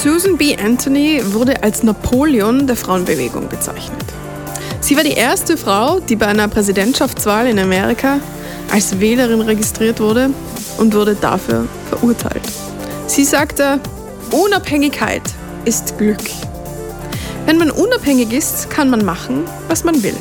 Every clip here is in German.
Susan B. Anthony wurde als Napoleon der Frauenbewegung bezeichnet. Sie war die erste Frau, die bei einer Präsidentschaftswahl in Amerika als Wählerin registriert wurde und wurde dafür verurteilt. Sie sagte, Unabhängigkeit ist Glück. Wenn man unabhängig ist, kann man machen, was man will.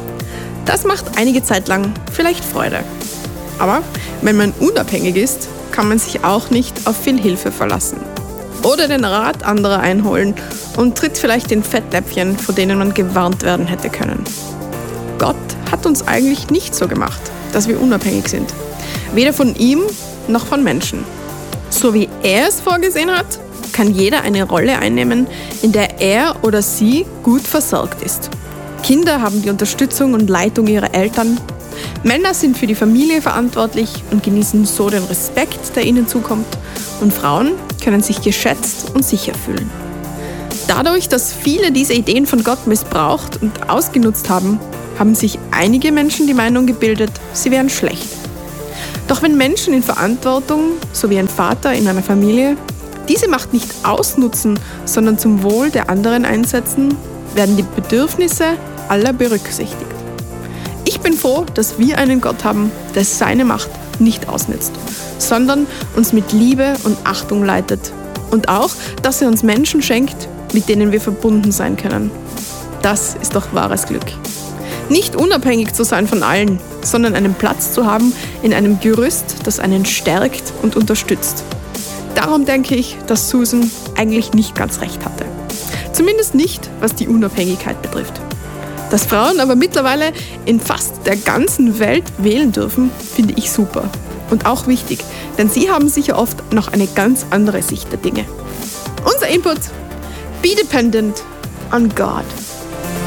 Das macht einige Zeit lang vielleicht Freude. Aber wenn man unabhängig ist, kann man sich auch nicht auf viel Hilfe verlassen. Oder den Rat anderer einholen und tritt vielleicht in Fettnäpfchen, vor denen man gewarnt werden hätte können. Gott hat uns eigentlich nicht so gemacht, dass wir unabhängig sind. Weder von ihm noch von Menschen. So wie er es vorgesehen hat, kann jeder eine Rolle einnehmen, in der er oder sie gut versorgt ist. Kinder haben die Unterstützung und Leitung ihrer Eltern. Männer sind für die Familie verantwortlich und genießen so den Respekt, der ihnen zukommt. Und Frauen können sich geschätzt und sicher fühlen. Dadurch, dass viele diese Ideen von Gott missbraucht und ausgenutzt haben, haben sich einige Menschen die Meinung gebildet, sie wären schlecht. Doch wenn Menschen in Verantwortung, so wie ein Vater in einer Familie, diese Macht nicht ausnutzen, sondern zum Wohl der anderen einsetzen, werden die Bedürfnisse aller berücksichtigt. Ich bin froh, dass wir einen Gott haben, der seine Macht nicht ausnutzt, sondern uns mit Liebe und Achtung leitet. Und auch, dass er uns Menschen schenkt, mit denen wir verbunden sein können. Das ist doch wahres Glück. Nicht unabhängig zu sein von allen, sondern einen Platz zu haben in einem Gerüst, das einen stärkt und unterstützt. Darum denke ich, dass Susan eigentlich nicht ganz recht hatte. Zumindest nicht, was die Unabhängigkeit betrifft. Dass Frauen aber mittlerweile in fast der ganzen Welt wählen dürfen, finde ich super. Und auch wichtig, denn sie haben sicher oft noch eine ganz andere Sicht der Dinge. Unser Input: Be dependent on God.